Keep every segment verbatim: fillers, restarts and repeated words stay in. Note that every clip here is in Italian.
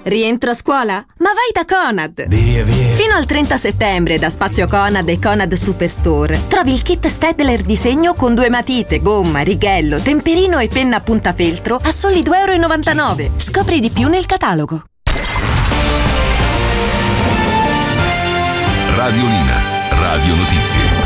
Rientro a scuola? Ma vai da Conad! Via, via. Fino al trenta settembre da Spazio Conad e Conad Superstore trovi il kit Stedler disegno con due matite, gomma, righello, temperino e penna a puntafeltro a soli due e novantanove euro. Scopri di più nel catalogo. Radiolina, Radio Notizie.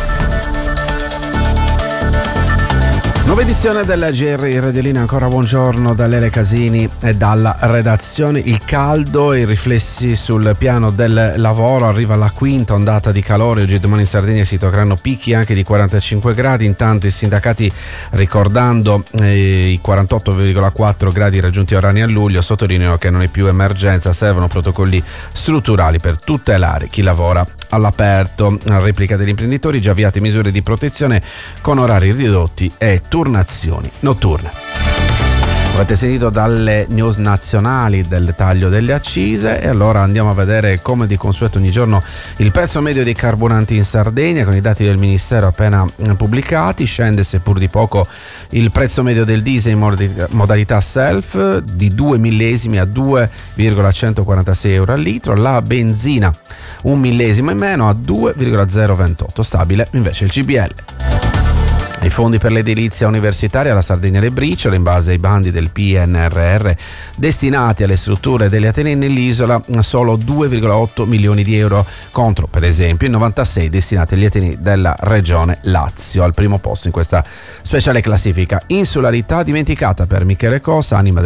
Nuova edizione della G R Radiolina, ancora buongiorno da Lele Casini e dalla redazione. Il caldo e i riflessi sul piano del lavoro, arriva la quinta ondata di calore, oggi e domani in Sardegna si toccheranno picchi anche di quarantacinque gradi, intanto i sindacati, ricordando eh, i quarantotto virgola quattro gradi raggiunti orani a luglio, sottolineano che non è più emergenza, servono protocolli strutturali per tutelare chi lavora all'aperto. A replica degli imprenditori, già avviate misure di protezione con orari ridotti e turnazioni notturne. Avete sentito dalle news nazionali del taglio delle accise e allora andiamo a vedere, come di consueto ogni giorno, il prezzo medio dei carburanti in Sardegna con i dati del Ministero appena pubblicati. Scende seppur di poco il prezzo medio del diesel in modalità self di due millesimi a due virgola centoquarantasei euro al litro, la benzina un millesimo in meno a due virgola zero ventotto, stabile invece il C B L. I fondi per l'edilizia universitaria alla Sardegna le briciole, in base ai bandi del P N R R destinati alle strutture degli atenei nell'isola, solo due virgola otto milioni di euro contro per esempio i novantasei destinati agli atenei della regione Lazio. Al primo posto in questa speciale classifica insularità dimenticata per Michele Cosa, anima